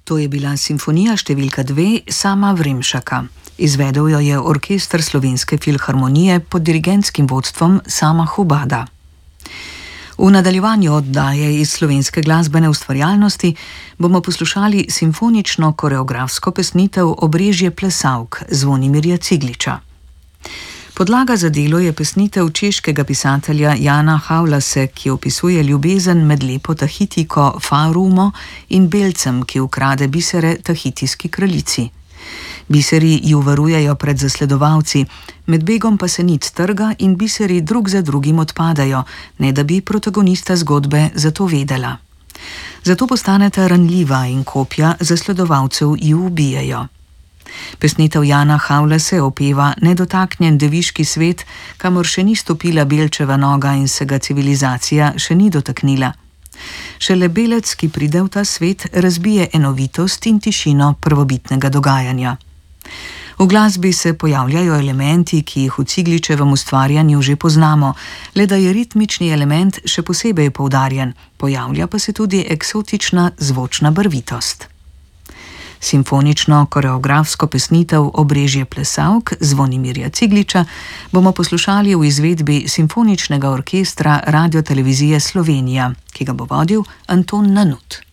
To je bila simfonija številka 2 Sama Vremšaka. Izvedel jo je orkester Slovenske filharmonije pod dirigentskim vodstvom Sama Hubada. V nadaljevanju oddaje iz slovenske glasbene ustvarjalnosti bomo poslušali simfonično koreografsko pesnitev Obrežje plesavk Zvonimirja Cigliča. Podlaga za delo je pesnitev češkega pisatelja Jana Havlase, ki opisuje ljubezen med lepo Tahitiko Farumo in belcem, ki ukrade bisere tahitijski kraljici. Biseri ju varujejo pred zasledovalci, med begom pa se nit trga in biseri drug za drugim odpadajo, ne da bi protagonista zgodbe zato vedela. Zato postaneta ranljiva in kopja zasledovalcev ju ubijejo. Pesnitev Jana Havlase opeva nedotaknjen deviški svet, kamor še ni stopila belčeva noga in se ga civilizacija še ni dotaknila. Šele belec, ki pride v ta svet, razbije enovitost in tišino prvobitnega dogajanja. V glasbi se pojavljajo elementi, ki jih v Cigličevem ustvarjanju že poznamo, le da je ritmični element še posebej poudarjen, pojavlja pa se tudi eksotična zvočna barvitost. Simfonično koreografsko pesnitev Obrežje plesavk Zvonimirja Cigliča bomo poslušali v izvedbi Simfoničnega orkestra Radiotelevizije Slovenija, ki ga bo vodil Anton Nanut.